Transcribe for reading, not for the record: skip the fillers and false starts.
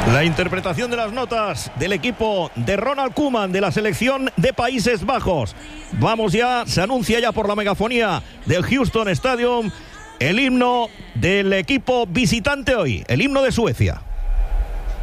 La interpretación de las notas del equipo de Ronald Koeman de la selección de Países Bajos. Vamos ya, se anuncia ya por la megafonía del Houston Stadium el himno del equipo visitante hoy, el himno de Suecia.